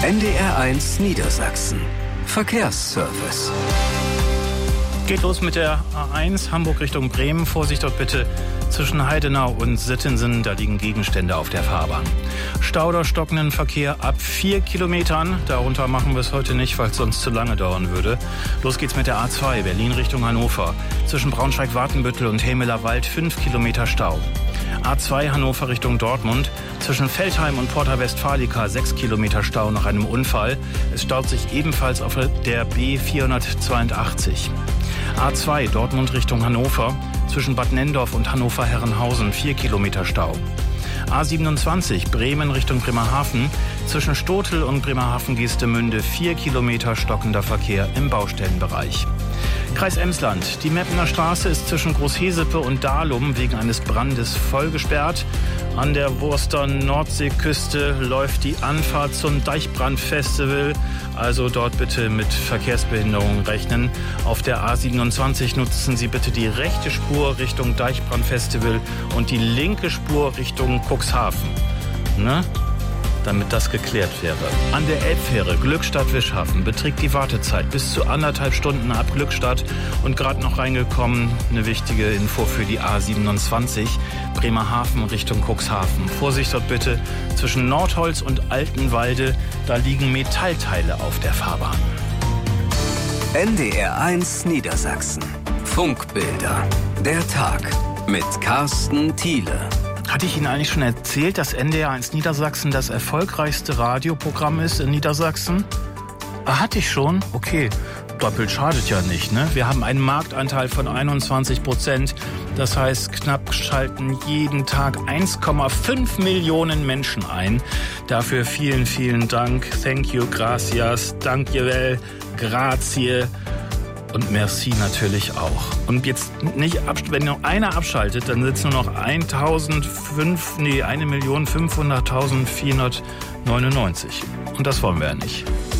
NDR1 Niedersachsen. Verkehrsservice. Geht los mit der A1 Hamburg Richtung Bremen. Vorsicht dort bitte zwischen Heidenau und Sittensen. Da liegen Gegenstände auf der Fahrbahn. Stau oder stockenden Verkehr ab 4 Kilometern. Darunter machen wir es heute nicht, weil es sonst zu lange dauern würde. Los geht's mit der A2 Berlin Richtung Hannover. Zwischen Braunschweig-Wartenbüttel und Helmeler-Wald 5 Kilometer Stau. A2 Hannover Richtung Dortmund. Zwischen Veltheim und Porta Westfalica 6 Kilometer Stau nach einem Unfall. Es staut sich ebenfalls auf der B482. A2 Dortmund Richtung Hannover. Zwischen Bad Nenndorf und Hannover-Herrenhausen 4 Kilometer Stau. A27 Bremen Richtung Bremerhaven. Zwischen Stotel und Bremerhaven-Geestemünde 4 Kilometer stockender Verkehr im Baustellenbereich. Kreis Emsland. Die Meppener Straße ist zwischen Großhesepe und Dahlum wegen eines Brandes voll gesperrt. An der Wurster Nordseeküste läuft die Anfahrt zum Deichbrandfestival. Also dort bitte mit Verkehrsbehinderungen rechnen. Auf der A27 nutzen Sie bitte die rechte Spur Richtung Deichbrandfestival und die linke Spur Richtung Cuxhaven. Ne? Damit das geklärt wäre. An der Elbfähre Glückstadt-Wischhafen beträgt die Wartezeit bis zu 1,5 Stunden ab Glückstadt. Und gerade noch reingekommen, eine wichtige Info für die A27 Bremerhaven Richtung Cuxhaven. Vorsicht dort bitte zwischen Nordholz und Altenwalde, da liegen Metallteile auf der Fahrbahn. NDR1 Niedersachsen. Funkbilder. Der Tag mit Carsten Thiele. Hatte ich Ihnen eigentlich schon erzählt, dass NDR1 Niedersachsen das erfolgreichste Radioprogramm ist in Niedersachsen? Hatte ich schon? Okay. Doppelt schadet ja nicht, ne? Wir haben einen Marktanteil von 21%. Das heißt, knapp schalten jeden Tag 1,5 Millionen Menschen ein. Dafür vielen, vielen Dank. Thank you, gracias, dankjewel, grazie. Und merci natürlich auch. Und jetzt nicht, wenn noch einer abschaltet, dann sitzen nur noch 1.500.499. Und das wollen wir ja nicht.